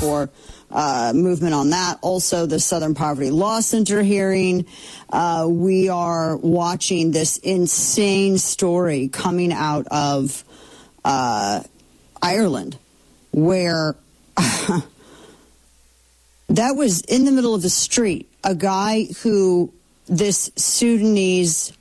for movement on that. Also, the Southern Poverty Law Center hearing. We are watching this insane story coming out of Ireland, where that was in the middle of the street. A guy who this Sudanese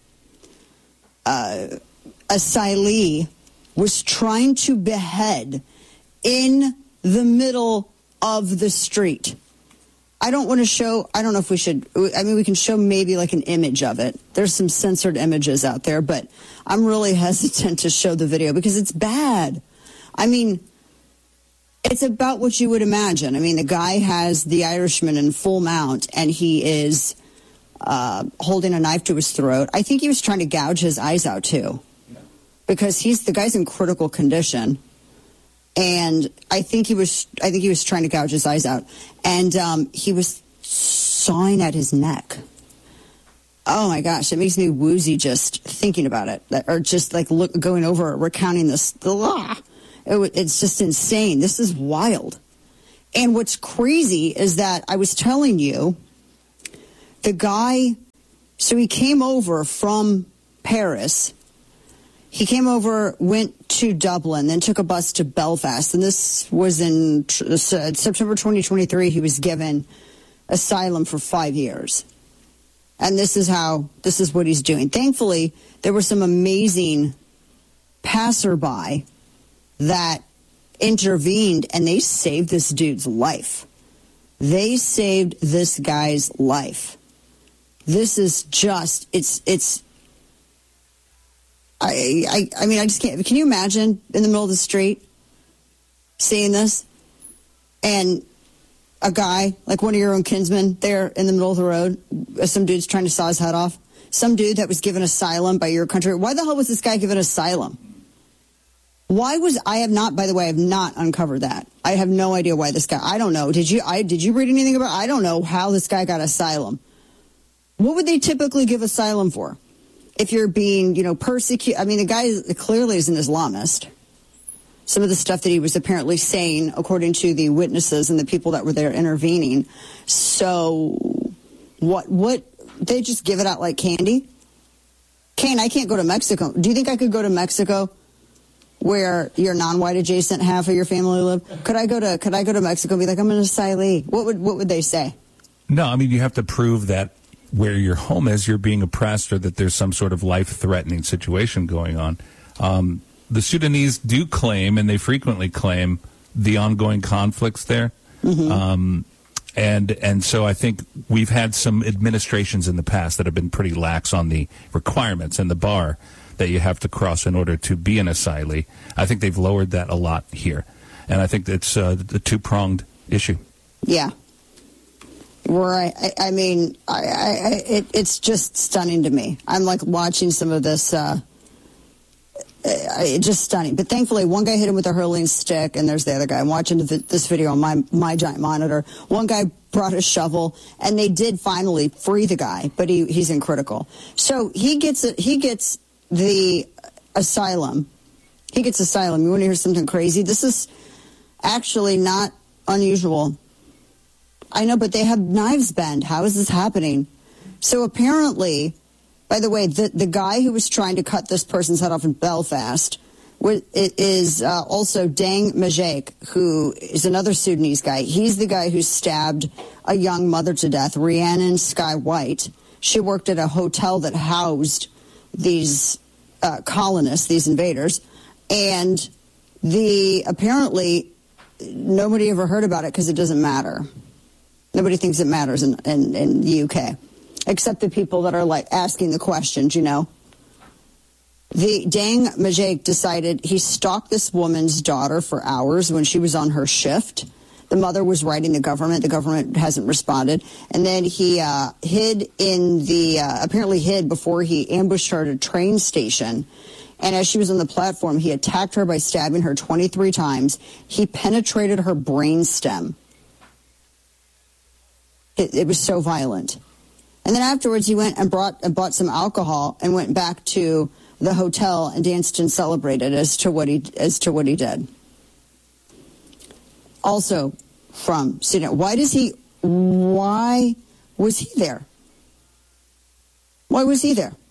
asylee was trying to behead in the middle of the street. I don't want to show, I don't know if we should, I mean, we can show maybe like an image of it. There's some censored images out there, but I'm really hesitant to show the video because it's bad. I mean, it's about what you would imagine. I mean, the guy has the Irishman in full mount, and he is holding a knife to his throat. I think he was trying to gouge his eyes out, too, because the guy's in critical condition. And I think he was trying to gouge his eyes out. And he was sawing at his neck. Oh, my gosh. It makes me woozy just thinking about it. Or just like going over, recounting this. It's just insane. This is wild. And what's crazy is that I was telling you, the guy, so he came over from Paris. He came over, went to Dublin, then took a bus to Belfast. And this was in September 2023. He was given asylum for 5 years. And this is what he's doing. Thankfully, there were some amazing passerby that intervened, and they saved this dude's life. They saved this guy's life. This is just, I mean, I just can't. Can you imagine in the middle of the street seeing this? And a guy, like one of your own kinsmen, there in the middle of the road, some dude's trying to saw his head off. Some dude that was given asylum by your country. Why the hell was this guy given asylum? I have not uncovered that. I have no idea why this guy, I don't know. Did you read anything about, I don't know how this guy got asylum. What would they typically give asylum for? If you're being, persecuted, I mean, the guy clearly is an Islamist. Some of the stuff that he was apparently saying, according to the witnesses and the people that were there intervening. So, what, they just give it out like candy? Kane, I can't go to Mexico. Do you think I could go to Mexico where your non-white adjacent half of your family live? Could I go to Mexico and be like, I'm an asylee? What would they say? No, I mean, you have to prove that where your home is, you're being oppressed or that there's some sort of life-threatening situation going on. The Sudanese do claim, and they frequently claim, the ongoing conflicts there. Mm-hmm. And so I think we've had some administrations in the past that have been pretty lax on the requirements and the bar that you have to cross in order to be an asylee. I think they've lowered that a lot here. And I think it's the two-pronged issue. Yeah. Right. I mean, it's just stunning to me. I'm like watching some of this. It's just stunning. But thankfully, one guy hit him with a hurling stick, and there's the other guy. I'm watching this video on my giant monitor. One guy brought a shovel, and they did finally free the guy, but he's in critical. So he gets the asylum. He gets asylum. You want to hear something crazy? This is actually not unusual. I know, but they have knives bent. How is this happening? So apparently, by the way, the guy who was trying to cut this person's head off in Belfast is also Dang Majek, who is another Sudanese guy. He's the guy who stabbed a young mother to death, Rhiannon Sky White. She worked at a hotel that housed these colonists, these invaders, and apparently nobody ever heard about it because it doesn't matter. Nobody thinks it matters in the UK, except the people that are like asking the questions, The Dang Majek decided he stalked this woman's daughter for hours when she was on her shift. The mother was writing the government. The government hasn't responded. And then he apparently hid before he ambushed her at a train station. And as she was on the platform, he attacked her by stabbing her 23 times. He penetrated her brainstem. It was so violent. And then afterwards, he went and bought some alcohol and went back to the hotel and danced and celebrated as to what he did. Also, from Sudan. Why was he there? Why was he there?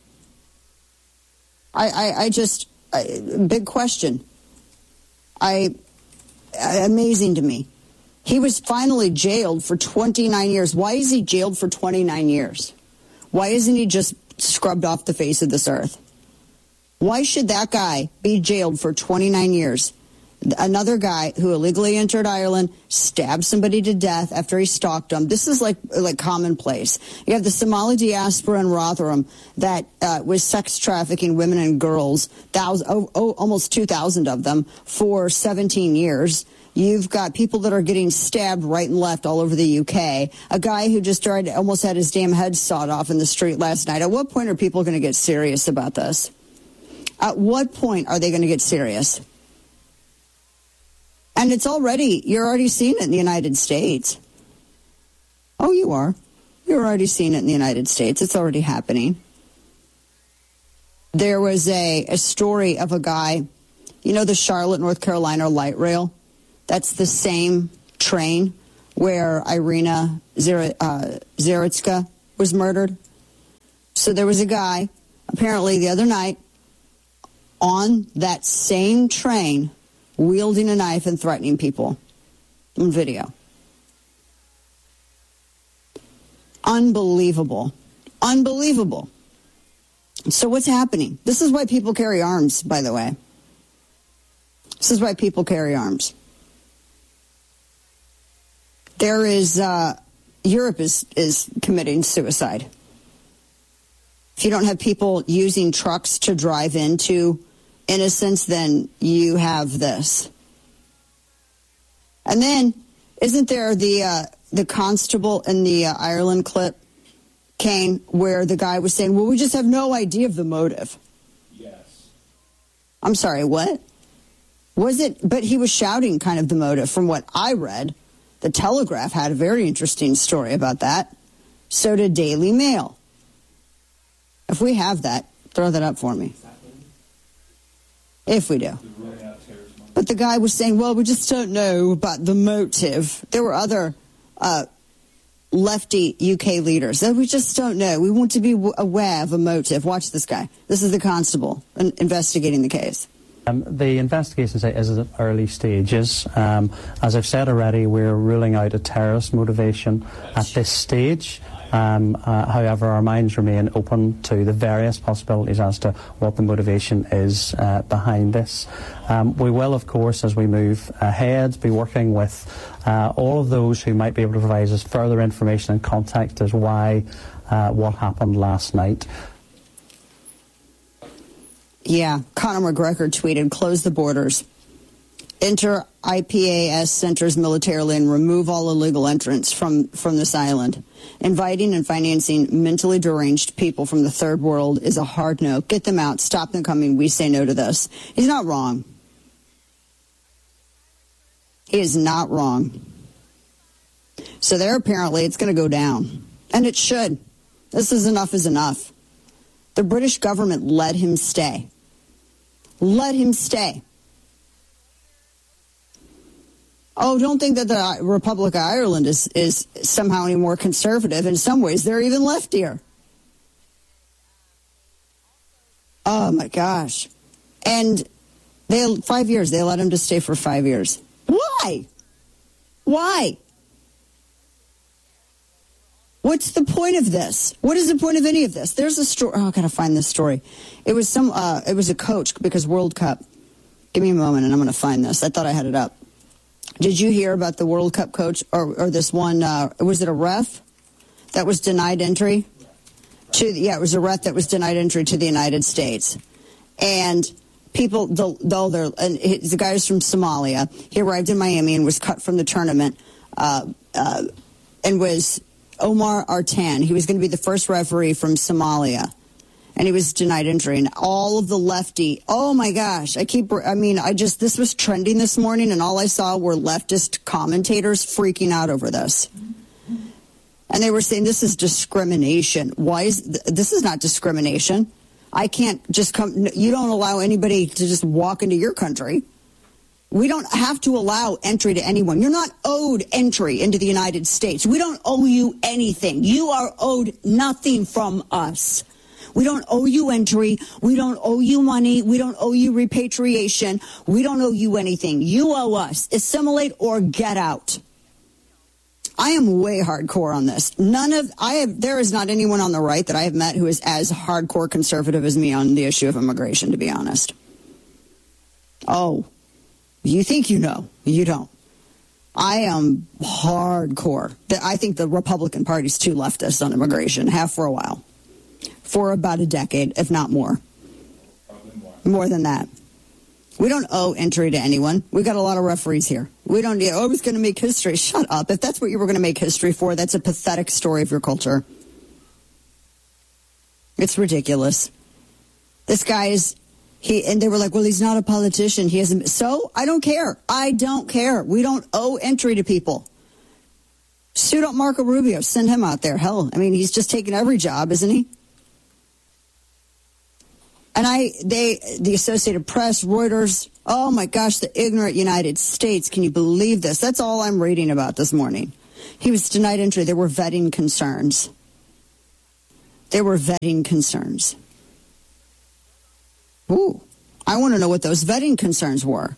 Big question. Amazing to me. He was finally jailed for 29 years. Why is he jailed for 29 years? Why isn't he just scrubbed off the face of this earth? Why should that guy be jailed for 29 years? Another guy who illegally entered Ireland, stabbed somebody to death after he stalked them. This is like commonplace. You have the Somali diaspora in Rotherham that was sex trafficking women and girls, almost 2,000 of them, for 17 years. You've got people that are getting stabbed right and left all over the UK. A guy who just almost had his damn head sawed off in the street last night. At what point are people going to get serious about this? At what point are they going to get serious? And you're already seeing it in the United States. Oh, you are. You're already seeing it in the United States. It's already happening. There was a story of a guy, the Charlotte, North Carolina light rail? That's the same train where Irina Zaritska was murdered. So there was a guy, apparently the other night, on that same train, wielding a knife and threatening people on video. Unbelievable. Unbelievable. So what's happening? This is why people carry arms, by the way. This is why people carry arms. There is, Europe is committing suicide. If you don't have people using trucks to drive into innocence, then you have this. And then, isn't there the constable in the Ireland clip, Kane, where the guy was saying, well, we just have no idea of the motive? Yes. I'm sorry, what? Was it? But he was shouting kind of the motive from what I read. The Telegraph had a very interesting story about that. So did Daily Mail. If we have that, throw that up for me. If we do. But the guy was saying, well, we just don't know about the motive. There were other lefty UK leaders that we just don't know. We want to be aware of a motive. Watch this guy. This is the constable investigating the case. The investigation is at early stages. As I've said already, we're ruling out a terrorist motivation at this stage. However, our minds remain open to the various possibilities as to what the motivation is behind this. We will, of course, as we move ahead, be working with all of those who might be able to provide us further information and context as why what happened last night. Yeah, Conor McGregor tweeted, close the borders. Enter IPAS centers militarily and remove all illegal entrants from this island. Inviting and financing mentally deranged people from the third world is a hard no. Get them out. Stop them coming. We say no to this. He's not wrong. He is not wrong. So there, apparently, it's going to go down. And it should. This is enough is enough. The British government let him stay. Let him stay. Oh, don't think that the Republic of Ireland is somehow any more conservative. In some ways, they're even leftier. Oh, my gosh. And 5 years. They let him to stay for 5 years. Why? Why? What's the point of this? What is the point of any of this? There's a story. Oh, I gotta find this story. It was it was a coach because World Cup. Give me a moment, and I'm gonna find this. I thought I had it up. Did you hear about the World Cup coach or this one? Was it a ref that was denied entry? It was a ref that was denied entry to the United States, and people. The guy was from Somalia. He arrived in Miami and was cut from the tournament, and was Omar Artan. He was going to be the first referee from Somalia, and he was denied entry. And all of the lefty, oh my gosh, this was trending this morning, and all I saw were leftist commentators freaking out over this. And they were saying this is discrimination. This is not discrimination. I can't just come, you don't allow anybody to just walk into your country. We don't have to allow entry to anyone. You're not owed entry into the United States. We don't owe you anything. You are owed nothing from us. We don't owe you entry. We don't owe you money. We don't owe you repatriation. We don't owe you anything. You owe us. Assimilate or get out. I am way hardcore on this. There is not anyone on the right that I have met who is as hardcore conservative as me on the issue of immigration, to be honest. Oh, you think you know. You don't. I am hardcore. I think the Republican Party's too leftist on immigration, have for a while. For about a decade, if not more. More than that. We don't owe entry to anyone. We've got a lot of referees here. We don't need, it's going to make history. Shut up. If that's what you were going to make history for, that's a pathetic story of your culture. It's ridiculous. This guy is... and they were like, well, he's not a politician. He hasn't. So I don't care. I don't care. We don't owe entry to people. Suit up Marco Rubio. Send him out there. Hell, I mean, he's just taking every job, isn't he? And the Associated Press, Reuters, oh my gosh, the ignorant United States. Can you believe this? That's all I'm reading about this morning. He was denied entry. There were vetting concerns. Ooh, I want to know what those vetting concerns were.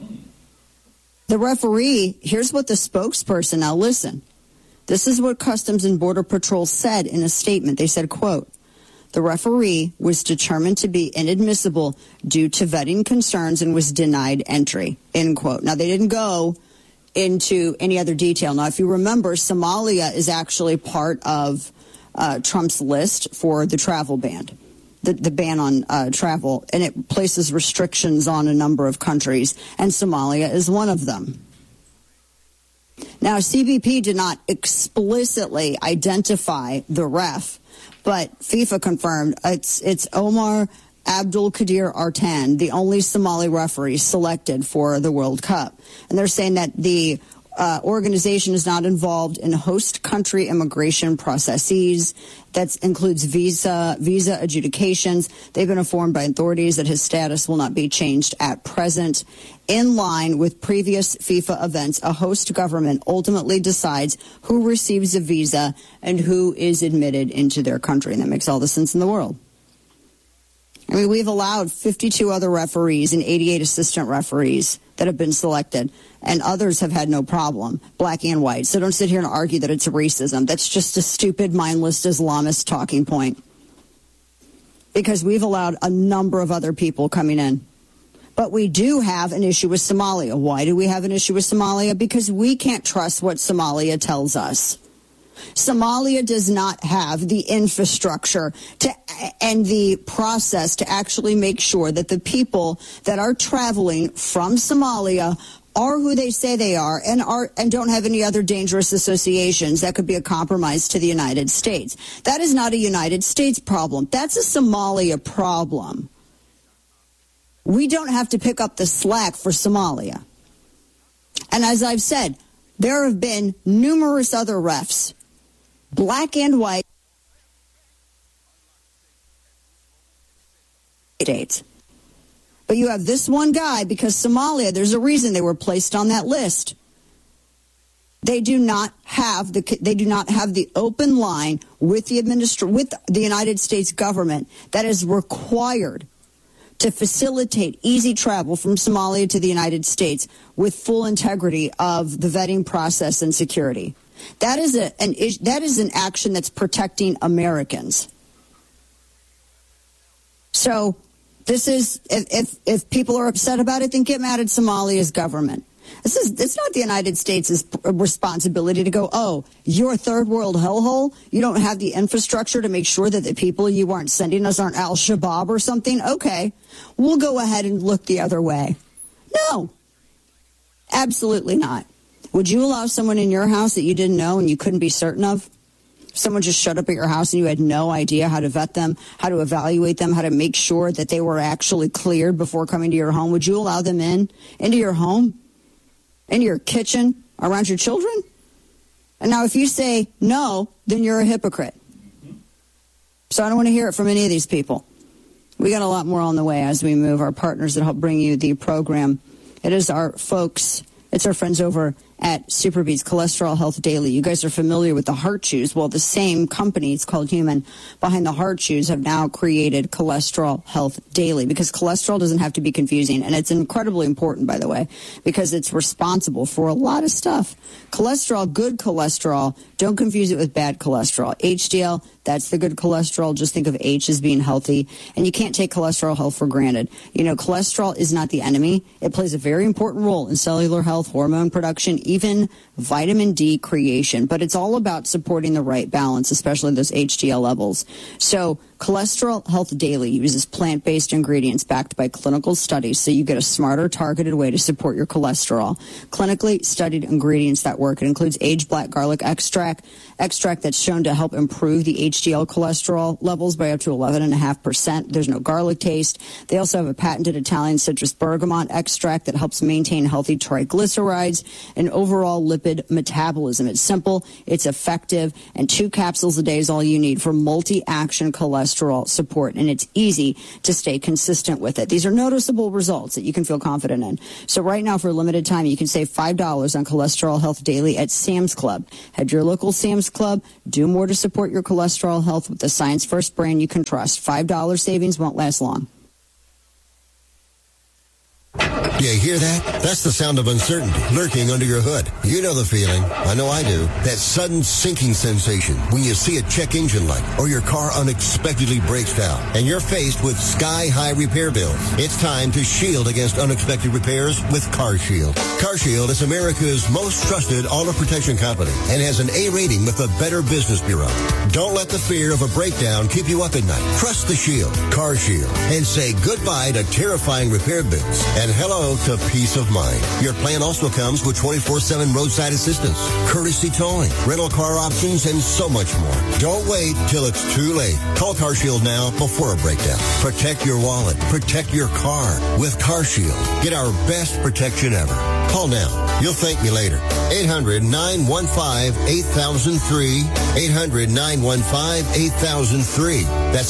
The referee, here's what the spokesperson, now listen. This is what Customs and Border Patrol said in a statement. They said, quote, the referee was determined to be inadmissible due to vetting concerns and was denied entry, end quote. Now, they didn't go into any other detail. Now, if you remember, Somalia is actually part of Trump's list for the travel ban. The ban on travel, and it places restrictions on a number of countries, and Somalia is one of them. Now, CBP did not explicitly identify the ref, but FIFA confirmed it's Omar Abdul Qadir Artan, the only Somali referee selected for the World Cup. And they're saying that the organization is not involved in host country immigration processes. That includes visa adjudications. They've been informed by authorities that his status will not be changed at present. In line with previous FIFA events, a host government ultimately decides who receives a visa and who is admitted into their country. And that makes all the sense in the world. I mean, we've allowed 52 other referees and 88 assistant referees that have been selected, and others have had no problem, black and white. So don't sit here and argue that it's racism. That's just a stupid, mindless Islamist talking point. Because we've allowed a number of other people coming in. But we do have an issue with Somalia. Why do we have an issue with Somalia? Because we can't trust what Somalia tells us. Somalia does not have the infrastructure and the process to actually make sure that the people that are traveling from Somalia are who they say they are and don't have any other dangerous associations that could be a compromise to the United States. That is not a United States problem. That's a Somalia problem. We don't have to pick up the slack for Somalia. And as I've said, there have been numerous other refs, black and white, states. But you have this one guy, because Somalia, there's a reason they were placed on that list. They do not have the open line with the United States government that is required to facilitate easy travel from Somalia to the United States with full integrity of the vetting process and security. That is an action that's protecting Americans. So this is, if people are upset about it, then get mad at Somalia's government. It's not the United States' responsibility to go, oh, you're a third world hellhole. You don't have the infrastructure to make sure that the people you aren't sending us aren't Al-Shabaab or something. Okay, we'll go ahead and look the other way. No, absolutely not. Would you allow someone in your house that you didn't know and you couldn't be certain of? Someone just showed up at your house and you had no idea how to vet them, how to evaluate them, how to make sure that they were actually cleared before coming to your home. Would you allow them into your home, into your kitchen, around your children? And now if you say no, then you're a hypocrite. So I don't want to hear it from any of these people. We got a lot more on the way as we move. Our partners that help bring you the program It is our folks. It's our friends over at Superbeats Cholesterol Health Daily. You guys are familiar with the Heart Chews. Well, the same company, it's called Human, behind the Heart Chews have now created Cholesterol Health Daily, because cholesterol doesn't have to be confusing. And it's incredibly important, by the way, because it's responsible for a lot of stuff. Cholesterol, good cholesterol, don't confuse it with bad cholesterol. HDL, that's the good cholesterol. Just think of H as being healthy. And you can't take cholesterol health for granted. You know, cholesterol is not the enemy. It plays a very important role in cellular health, hormone production, even vitamin D creation. But it's all about supporting the right balance, especially those HDL levels. So Cholesterol Health Daily uses plant-based ingredients backed by clinical studies, so you get a smarter, targeted way to support your cholesterol. Clinically studied ingredients that work. It includes aged black garlic extract that's shown to help improve the HDL cholesterol levels by up to 11.5%. There's no garlic taste. They also have a patented Italian citrus bergamot extract that helps maintain healthy triglycerides and overall lipid metabolism. It's simple, it's effective, and 2 capsules a day is all you need for multi-action cholesterol support, and it's easy to stay consistent with it. These are noticeable results that you can feel confident in. So right now, for a limited time, you can save $5 on Cholesterol Health Daily at Sam's Club. Head to your local Sam's Club. Do more to support your cholesterol health with the Science First brand you can trust. $5 savings won't last long. You hear that? That's the sound of uncertainty lurking under your hood. You know the feeling. I know I do. That sudden sinking sensation when you see a check engine light or your car unexpectedly breaks down and you're faced with sky-high repair bills. It's time to shield against unexpected repairs with CarShield. CarShield is America's most trusted auto protection company and has an A rating with the Better Business Bureau. Don't let the fear of a breakdown keep you up at night. Trust the Shield, CarShield, and say goodbye to terrifying repair bills and hello to peace of mind. Your plan also comes with 24/7 roadside assistance, courtesy towing, rental car options, and so much more. Don't wait till it's too late. Call CarShield now before a breakdown. Protect your wallet. Protect your car with CarShield. Get our best protection ever. Call now. You'll thank me later. 800-915-8003. 800-915-8003. That's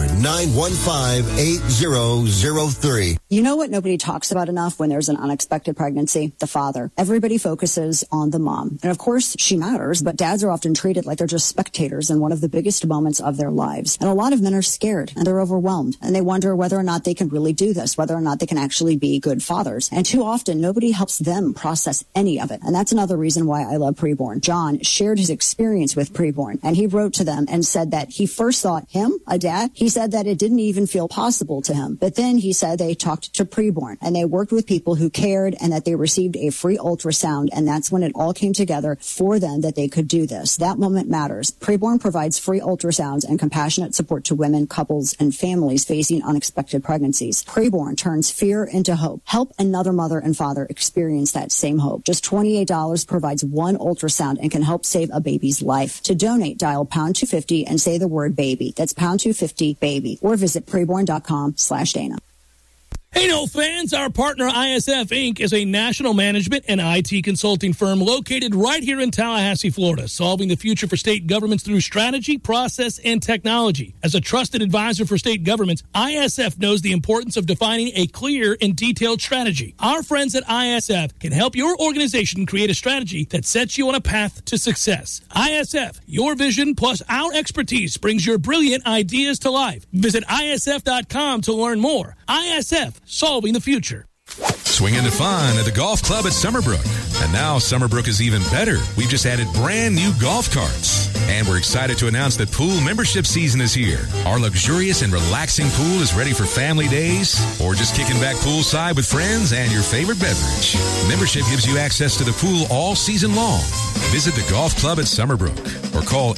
800-915-8003. You know what nobody talks about enough when there's an unexpected pregnancy? The father. Everybody focuses on the mom. And of course, she matters, but dads are often treated like they're just spectators in one of the biggest moments of their lives. And a lot of men are scared and they're overwhelmed and they wonder whether or not they can really do this, whether or not they can actually be good fathers. And too often, nobody helps them process any of it. And that's another reason why I love Preborn. John shared his experience with Preborn, and he wrote to them and said that he first thought him, a dad, he said that it didn't even feel possible to him. But then he said they talked to Preborn and they worked with people who cared and that they received a free ultrasound, and that's when it all came together for them that they could do this. That moment matters. Preborn provides free ultrasounds and compassionate support to women, couples, and families facing unexpected pregnancies. Preborn turns fear into hope. Help another mother and father experience that same hope. Just $28 provides one ultrasound and can help save a baby's life. To donate, dial pound 250 and say the word baby. That's pound 250 baby, or visit preborn.com/Dana. Hey, no fans, our partner ISF Inc. is a national management and IT consulting firm located right here in Tallahassee, Florida, solving the future for state governments through strategy, process, and technology. As a trusted advisor for state governments, ISF knows the importance of defining a clear and detailed strategy. Our friends at ISF can help your organization create a strategy that sets you on a path to success. ISF, your vision plus our expertise brings your brilliant ideas to life. Visit ISF.com to learn more. ISF, solving the future. Swing into fun at the golf club at Summerbrook. And now Summerbrook is even better. We've just added brand new golf carts. And we're excited to announce that pool membership season is here. Our luxurious and relaxing pool is ready for family days or just kicking back poolside with friends and your favorite beverage. Membership gives you access to the pool all season long. Visit the golf club at Summerbrook or call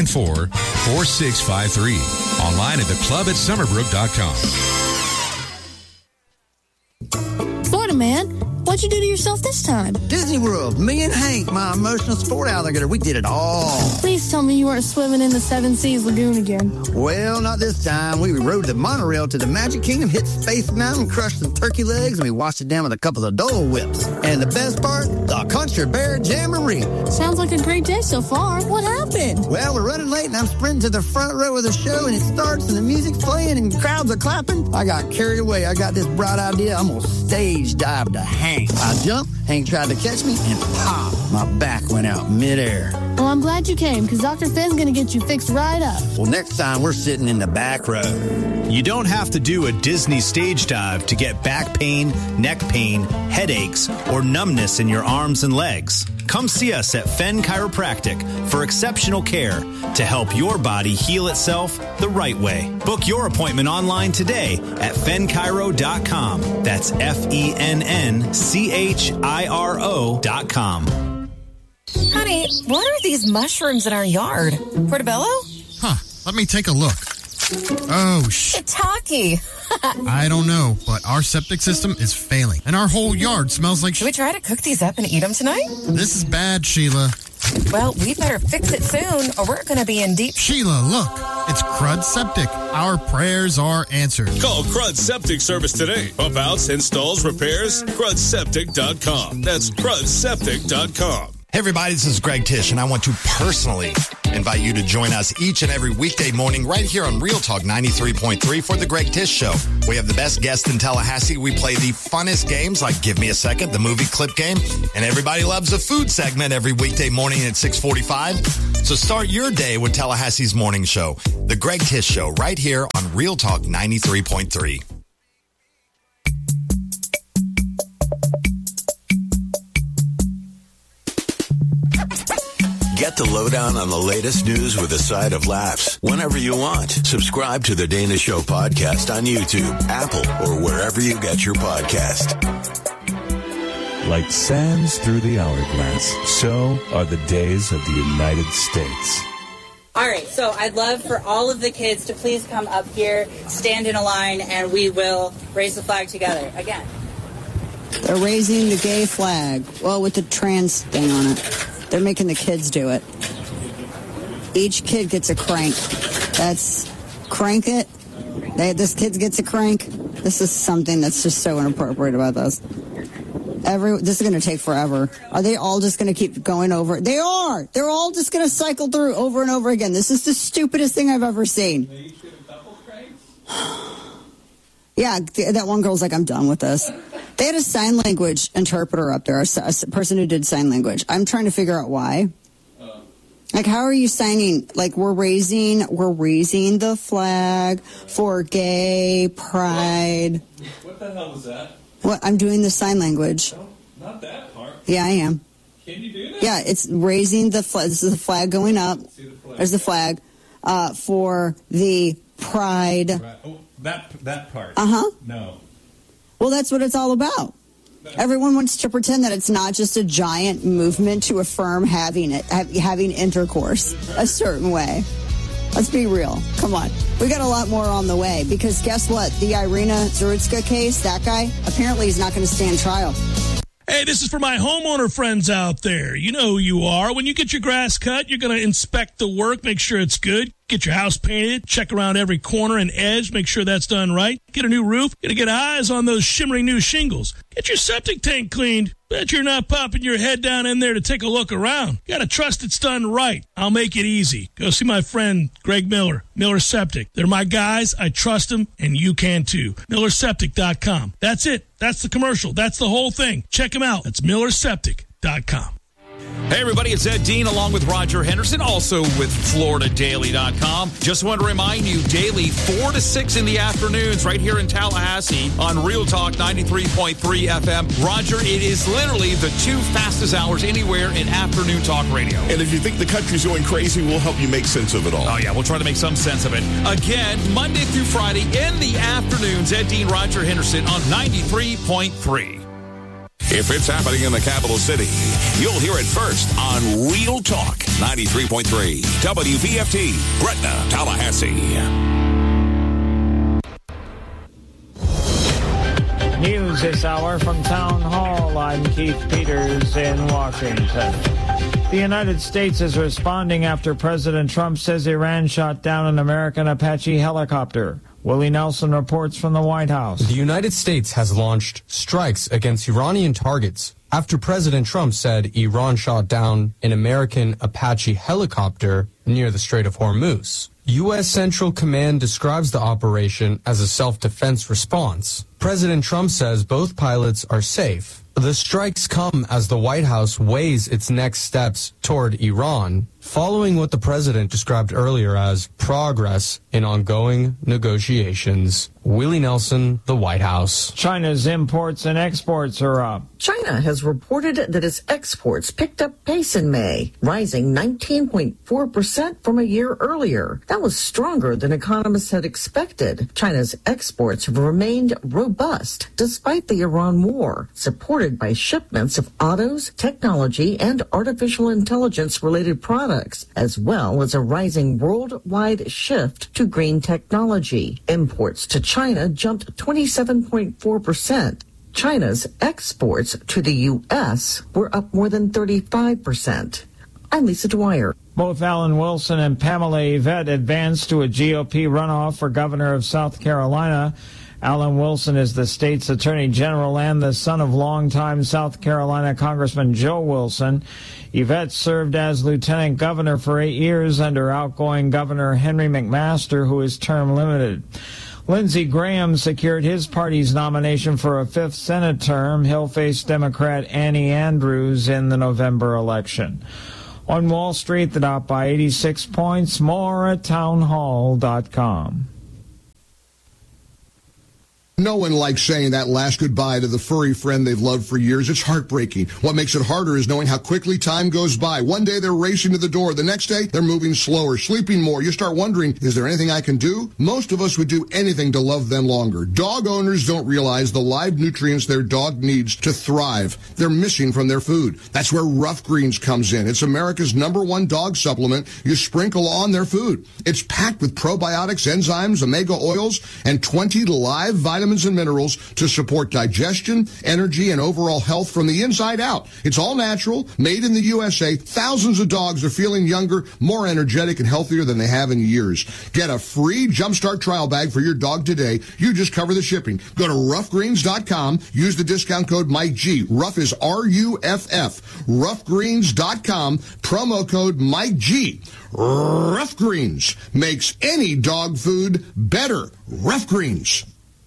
894-4653. Online at theclubatsummerbrook.com. Florida man, what'd you do to yourself this time? Disney World. Me and Hank, my emotional sport alligator, we did it all. Please tell me you weren't swimming in the Seven Seas Lagoon again. Well, not this time. We rode the monorail to the Magic Kingdom, hit Space Mountain, crushed some turkey legs, and we washed it down with a couple of Dole Whips. And the best part, the Country Bear Jamboree. Sounds like a great day so far. What happened? Well, we're running late, and I'm sprinting to the front row of the show, and it starts, and the music's playing, and crowds are clapping. I got carried away. I got this bright idea. I'm going to stage dive to Hank. me. I jumped, Hank tried to catch me, and pop, my back went out midair. Well, I'm glad you came, because Dr. Finn's going to get you fixed right up. Well, next time we're sitting in the back row. You don't have to do a Disney stage dive to get back pain, neck pain, headaches, or numbness in your arms and legs. Come see us at Fenn Chiropractic for exceptional care to help your body heal itself the right way. Book your appointment online today at fennchiro.com. That's FENNCHIRO.com. Honey, what are these mushrooms in our yard? Portobello? Huh, let me take a look. Oh, Shiitake. I don't know, but our septic system is failing, and our whole yard smells like... Should we try to cook these up and eat them tonight? This is bad, Sheila. Well, we better fix it soon, or we're going to be in deep... Sheila, look. It's Crud Septic. Our prayers are answered. Call Crud Septic Service today. Pump outs, installs, repairs, crudseptic.com. That's crudseptic.com. Hey everybody, this is Greg Tish, and I want to personally invite you to join us each and every weekday morning right here on Real Talk 93.3 for the Greg Tish Show. We have the best guests in Tallahassee. We play the funnest games like Give Me a Second, the movie clip game, and everybody loves a food segment every weekday morning at 6:45. So start your day with Tallahassee's morning show, the Greg Tish Show, right here on Real Talk 93.3. Get the lowdown on the latest news with a side of laughs whenever you want. Subscribe to the Dana Show podcast on YouTube, Apple, or wherever you get your podcast. Like sands through the hourglass, so are the days of the United States. All right, so I'd love for all of the kids to please come up here, stand in a line, and we will raise the flag together. Again. They're raising the gay flag. Well, with the trans thing on it. They're making the kids do it. Each kid gets a crank. That's crank it. This kid gets a crank. This is something that's just so inappropriate about this. This is going to take forever. Are they all just going to keep going over? They are. They're all just going to cycle through over and over again. This is the stupidest thing I've ever seen. They each get a couple cranks? Yeah, that one girl's like, I'm done with this. They had a sign language interpreter up there, a person who did sign language. I'm trying to figure out why. Like, how are you signing? Like, we're raising the flag for gay pride. What the hell is that? What? I'm doing the sign language. No, not that part. Yeah, I am. Can you do that? Yeah, it's raising the flag. This is the flag going up. See the flag. There's the flag for the pride. Right. Oh, that part. Uh-huh. No. Well, that's what it's all about. Everyone wants to pretend that it's not just a giant movement to affirm having intercourse a certain way. Let's be real. Come on. We got a lot more on the way because guess what? The Irina Zarutska case, that guy, apparently is not going to stand trial. Hey, this is for my homeowner friends out there. You know who you are. When you get your grass cut, you're going to inspect the work, make sure it's good. Get your house painted, check around every corner and edge, make sure that's done right. Get a new roof, got to get eyes on those shimmering new shingles. Get your septic tank cleaned. Bet you're not popping your head down in there to take a look around. You got to trust it's done right. I'll make it easy. Go see my friend Greg Miller, Miller Septic. They're my guys. I trust them, and you can too. MillerSeptic.com. That's it. That's the commercial. That's the whole thing. Check them out. That's MillerSeptic.com. Hey, everybody, it's Ed Dean along with Roger Henderson, also with FloridaDaily.com. Just want to remind you, daily 4 to 6 in the afternoons right here in Tallahassee on Real Talk 93.3 FM. Roger, it is literally the 2 fastest hours anywhere in afternoon talk radio. And if you think the country's going crazy, we'll help you make sense of it all. Oh, yeah, we'll try to make some sense of it. Again, Monday through Friday in the afternoons, Ed Dean, Roger Henderson on 93.3. If it's happening in the capital city, you'll hear it first on Real Talk 93.3 WVFT, Gretna, Tallahassee. News this hour from Town Hall. I'm Keith Peters in Washington. The United States is responding after President Trump says Iran shot down an American Apache helicopter. Willie Nelson reports from the White House. The United States has launched strikes against Iranian targets after President Trump said Iran shot down an American Apache helicopter near the Strait of Hormuz. U.S. Central Command describes the operation as a self-defense response. President Trump says both pilots are safe The strikes come as the White House weighs its next steps toward Iran, following what the president described earlier as progress in ongoing negotiations. Willie Nelson, the White House. China's imports and exports are up. China has reported that its exports picked up pace in May, rising 19.4% from a year earlier. That was stronger than economists had expected. China's exports have remained robust despite the Iran war, supported by shipments of autos, technology, and artificial intelligence-related products, as well as a rising worldwide shift to green technology. Imports to China jumped 27.4%. China's exports to the U.S. were up more than 35%. I'm Lisa Dwyer. Both Alan Wilson and Pamela Yvette advanced to a GOP runoff for governor of South Carolina. Alan Wilson is the state's attorney general and the son of longtime South Carolina Congressman Joe Wilson. Yvette served as lieutenant governor for 8 years under outgoing Governor Henry McMaster, who is term limited. Lindsey Graham secured his party's nomination for a 5th Senate term. He'll face Democrat Annie Andrews in the November election. On Wall Street, the Dow by 86 points. More at townhall.com. No one likes saying that last goodbye to the furry friend they've loved for years. It's heartbreaking. What makes it harder is knowing how quickly time goes by. One day they're racing to the door. The next day they're moving slower, sleeping more. You start wondering, is there anything I can do? Most of us would do anything to love them longer. Dog owners don't realize the live nutrients their dog needs to thrive. They're missing from their food. That's where Rough Greens comes in. It's America's #1 dog supplement you sprinkle on their food. It's packed with probiotics, enzymes, omega oils, and 20 live vitamins and minerals to support digestion, energy, and overall health from the inside out. It's all natural, made in the USA. Thousands of dogs are feeling younger, more energetic, and healthier than they have in years. Get a free Jumpstart trial bag for your dog today. You just cover the shipping. Go to roughgreens.com. Use the discount code MikeG. Rough is R-U-F-F. Roughgreens.com. Promo code MikeG. Rough Greens makes any dog food better. Rough Greens.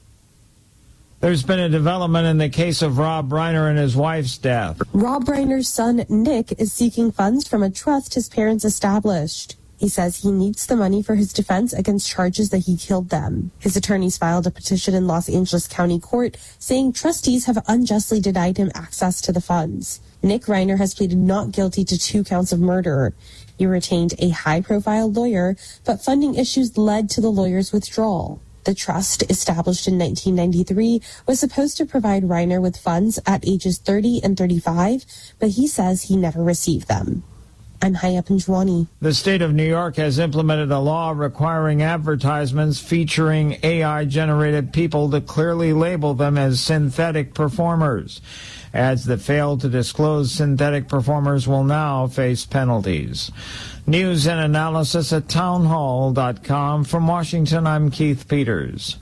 There's been a development in the case of Rob Reiner and his wife's death. Rob Reiner's son, Nick, is seeking funds from a trust his parents established. He says he needs the money for his defense against charges that he killed them. His attorneys filed a petition in Los Angeles County Court saying trustees have unjustly denied him access to the funds. Nick Reiner has pleaded not guilty to 2 counts of murder. He retained a high-profile lawyer, but funding issues led to the lawyer's withdrawal. The trust, established in 1993, was supposed to provide Reiner with funds at ages 30 and 35, but he says he never received them. I'm Haya Panjwani. The state of New York has implemented a law requiring advertisements featuring AI-generated people to clearly label them as synthetic performers. Ads that fail to disclose synthetic performers will now face penalties. News and analysis at townhall.com. From Washington, I'm Keith Peters.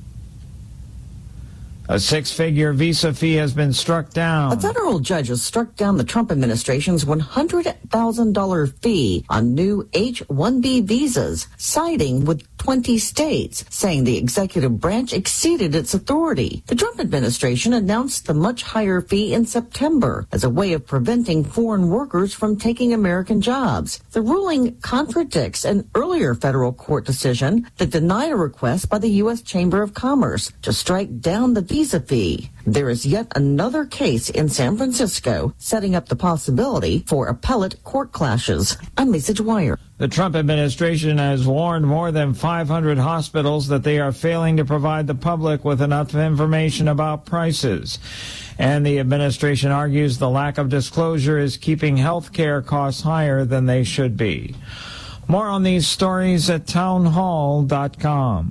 A 6-figure visa fee has been struck down. A federal judge has struck down the Trump administration's $100,000 fee on new H-1B visas, siding with 20 states, saying the executive branch exceeded its authority. The Trump administration announced the much higher fee in September as a way of preventing foreign workers from taking American jobs. The ruling contradicts an earlier federal court decision that denied a request by the U.S. Chamber of Commerce to strike down the visa fee. There is yet another case in San Francisco setting up the possibility for appellate court clashes. I'm Lisa Dwyer. The Trump administration has warned more than 500 hospitals that they are failing to provide the public with enough information about prices. And the administration argues the lack of disclosure is keeping health care costs higher than they should be. More on these stories at townhall.com.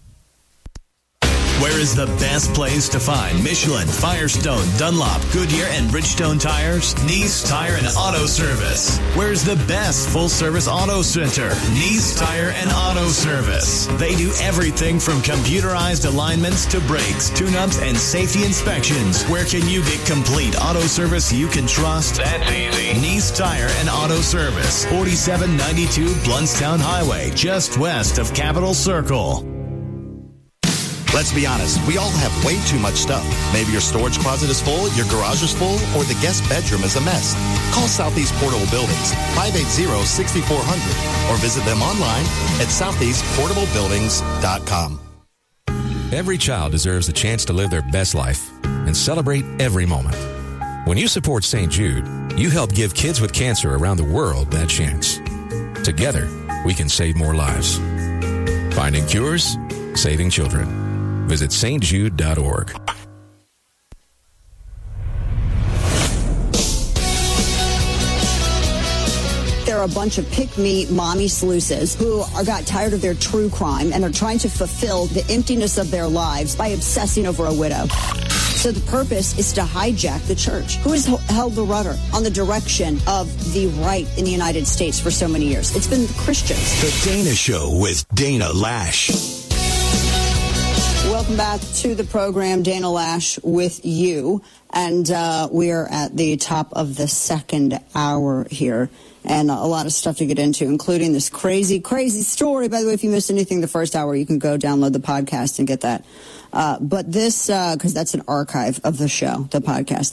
Where is the best place to find Michelin, Firestone, Dunlop, Goodyear, and Bridgestone tires? Nice Tire and Auto Service. Where's the best full-service auto center? Nice Tire and Auto Service. They do everything from computerized alignments to brakes, tune-ups, and safety inspections. Where can you get complete auto service you can trust? That's easy. Nice Tire and Auto Service. 4792 Bluntstown Highway, just west of Capitol Circle. Let's be honest, we all have way too much stuff. Maybe your storage closet is full, your garage is full, or the guest bedroom is a mess. Call Southeast Portable Buildings, 580-6400, or visit them online at southeastportablebuildings.com. Every child deserves a chance to live their best life and celebrate every moment. When you support St. Jude, you help give kids with cancer around the world that chance. Together, we can save more lives. Finding cures, saving children. Visit stjude.org. There are a bunch of pick-me mommy sleuths who got tired of their true crime and are trying to fulfill the emptiness of their lives by obsessing over a widow. So the purpose is to hijack the church, who has held the rudder on the direction of the right in the United States for so many years. It's been the Christians. The Dana Show with Dana Lash. Welcome back to the program, Dana Lash with you. And we are at the top of the second hour here. And a lot of stuff to get into, including this crazy, crazy story. By the way, if you missed anything the first hour, you can go download the podcast and get that. But this, because that's an archive of the show, the podcast.